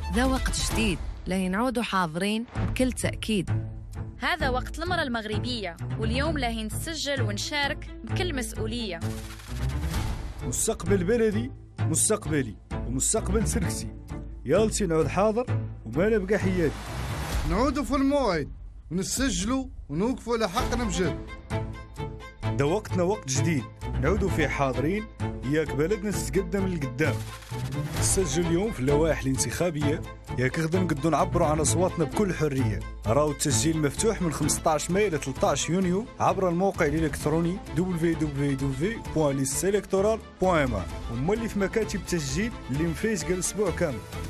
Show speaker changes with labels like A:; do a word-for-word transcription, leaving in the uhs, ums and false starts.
A: ذا وقت جديد لا نعودوا حاضرين بكل تأكيد.
B: هذا وقت المرأة المغربية، واليوم لا نسجل ونشارك بكل مسؤولية.
C: مستقبل بلدي مستقبلي ومستقبل سركسي، يالتي نعود حاضر وما نبقى حيادي.
D: نعودوا في الموعد ونسجلوا ونوقفوا على حقنا بجد.
C: ده وقتنا وقت جديد نعودوا فيه حاضرين، ياك بلدنا تتقدم للقدام. نسجل اليوم في اللوائح الانتخابية، ياك غدا نقدروا نعبروا عن أصواتنا بكل حرية. راهو التسجيل مفتوح من خمسة عشر ماي إلى ثلاثة عشر يونيو عبر الموقع الإلكتروني دبليو دبليو دبليو بوان ليست إلكتورال بوان إم. وما اللي في مكاتب التسجيل اللي مفيز قال أسبوع كامل.